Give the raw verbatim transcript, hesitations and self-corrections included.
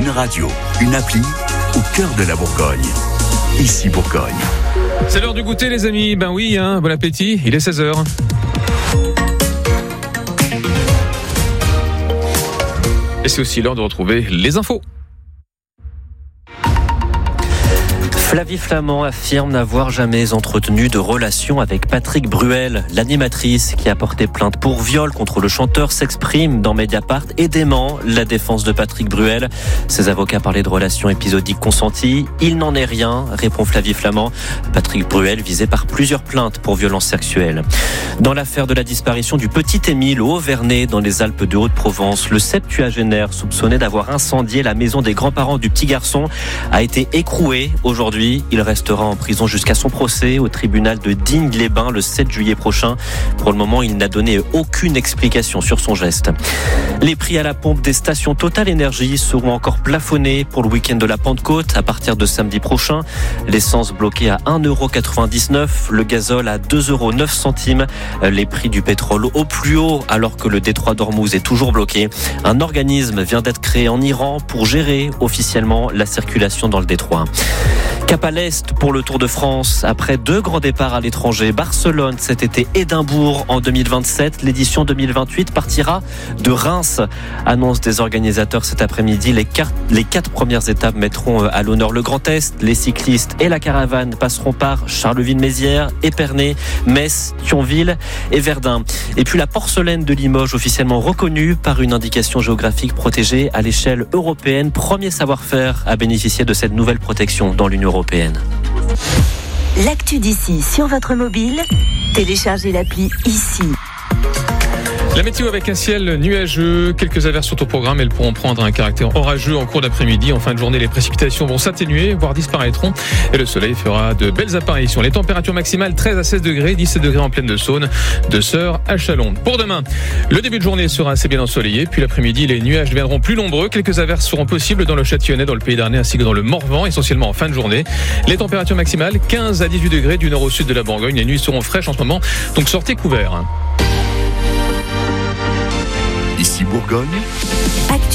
Une radio, une appli au cœur de la Bourgogne. Ici Bourgogne. C'est l'heure du goûter les amis. Ben oui, hein, bon appétit, il est seize heures. Et c'est aussi l'heure de retrouver les infos. Flavie Flament affirme n'avoir jamais entretenu de relation avec Patrick Bruel. L'animatrice qui a porté plainte pour viol contre le chanteur s'exprime dans Mediapart et dément la défense de Patrick Bruel. Ses avocats parlaient de relations épisodiques consenties. Il n'en est rien, répond Flavie Flament. Patrick Bruel visé par plusieurs plaintes pour violences sexuelles. Dans l'affaire de la disparition du petit Émile au Haut-Vernay dans les Alpes de Haute-Provence, le septuagénaire soupçonné d'avoir incendié la maison des grands-parents du petit garçon a été écroué aujourd'hui. Il restera en prison jusqu'à son procès au tribunal de Digne-les-Bains le sept juillet prochain. Pour le moment, il n'a donné aucune explication sur son geste. Les prix à la pompe des stations Total Énergie seront encore plafonnés pour le week-end de la Pentecôte à partir de samedi prochain. L'essence bloquée à un euro quatre-vingt-dix-neuf, le gazole à deux euros neuf centimes, les prix du pétrole au plus haut alors que le détroit d'Ormuz est toujours bloqué. Un organisme vient d'être créé en Iran pour gérer officiellement la circulation dans le détroit. Cap à l'Est pour le Tour de France. Après deux grands départs à l'étranger, Barcelone cet été, Édimbourg en deux mille vingt-sept. L'édition deux mille vingt-huit partira de Reims. Annonce des organisateurs cet après-midi. Les quatre, les quatre premières étapes mettront à l'honneur le Grand Est. Les cyclistes et la caravane passeront par Charleville-Mézières, Épernay, Metz, Thionville et Verdun. Et puis la porcelaine de Limoges, officiellement reconnue par une indication géographique protégée à l'échelle européenne. Premier savoir-faire à bénéficier de cette nouvelle protection dans l'Union européenne. L'actu d'ici sur votre mobile, téléchargez l'appli ici. La météo avec un ciel nuageux, quelques averses sont au programme, elles pourront prendre un caractère orageux en cours d'après-midi. En fin de journée, les précipitations vont s'atténuer, voire disparaîtront, et le soleil fera de belles apparitions. Les températures maximales treize à seize degrés, dix-sept degrés en pleine de Saône, de Sœurs à Chalon. Pour demain, le début de journée sera assez bien ensoleillé, puis l'après-midi, les nuages deviendront plus nombreux. Quelques averses seront possibles dans le Châtillonnais, dans le Pays d'Arnay, ainsi que dans le Morvan, essentiellement en fin de journée. Les températures maximales quinze à dix-huit degrés du nord au sud de la Bourgogne. Les nuits seront fraîches en ce moment, donc sortez couverts. Ici Bourgogne.